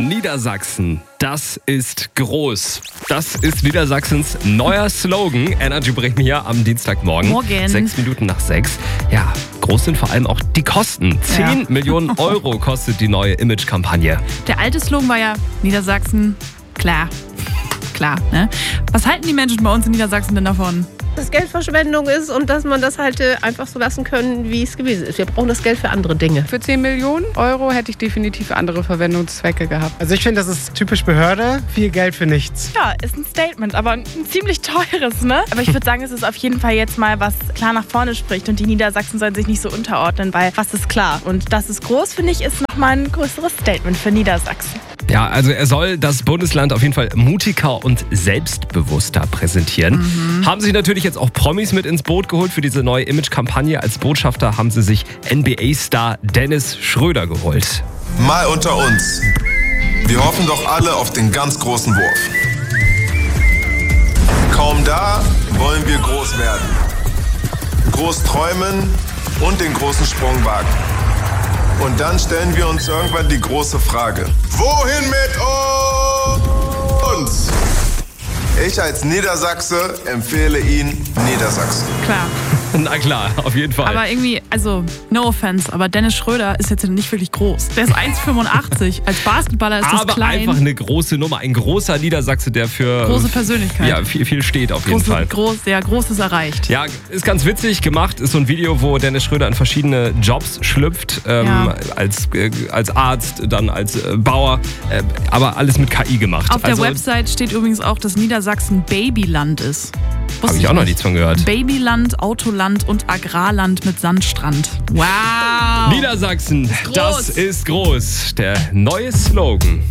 Niedersachsen, das ist groß. Das ist Niedersachsens neuer Slogan. Energy Bremen hier am Dienstagmorgen. Morgen. 6 Minuten nach 6. Ja, groß sind vor allem auch die Kosten. 10 Millionen Euro kostet die neue Image-Kampagne. Der alte Slogan war ja Niedersachsen, klar, ne? Was halten die Menschen bei uns in Niedersachsen denn davon? Dass Geldverschwendung ist und dass man das halt einfach so lassen können, wie es gewesen ist. Wir brauchen das Geld für andere Dinge. Für 10 Millionen Euro hätte ich definitiv andere Verwendungszwecke gehabt. Also ich finde, das ist typisch Behörde. Viel Geld für nichts. Ja, ist ein Statement, aber ein ziemlich teures, ne? Aber ich würde sagen, es ist auf jeden Fall jetzt mal, was klar nach vorne spricht. Und die Niedersachsen sollen sich nicht so unterordnen, weil was ist klar? Und das ist groß, finde ich, ist nochmal ein größeres Statement für Niedersachsen. Ja, also er soll das Bundesland auf jeden Fall mutiger und selbstbewusster präsentieren. Haben sich natürlich jetzt auch Promis mit ins Boot geholt für diese neue Image-Kampagne. Als Botschafter haben sie sich NBA-Star Dennis Schröder geholt. Mal unter uns. Wir hoffen doch alle auf den ganz großen Wurf. Kaum da wollen wir groß werden. Groß träumen und den großen Sprung wagen. Und dann stellen wir uns irgendwann die große Frage: Wohin mit uns? Ich als Niedersachse empfehle Ihnen Niedersachsen. Klar. Na klar, auf jeden Fall. Aber irgendwie, also, no offense, aber Dennis Schröder ist jetzt nicht wirklich groß. Der ist 1,85. Als Basketballer ist das aber klein. einfach eine große Nummer. Ein großer Niedersachse, der für Große Persönlichkeit. Ja, viel steht auf jeden Fall. Großes erreicht. Ja, ist ganz witzig gemacht. Ist so ein Video, wo Dennis Schröder in verschiedene Jobs schlüpft. Als Arzt, dann als Bauer. Aber alles mit KI gemacht. Auf der Website steht übrigens auch, dass Niedersachsen Babyland ist. Habe ich auch noch nichts von gehört. Babyland, Autoland und Agrarland mit Sandstrand. Wow! Niedersachsen, das ist groß. Der neue Slogan.